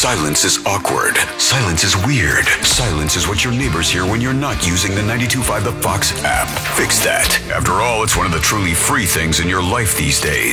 Silence is awkward. Silence is weird. Silence is what your neighbors hear when you're not using the 92.5 The Fox app. Fix that. After all, it's one of the truly free things in your life these days.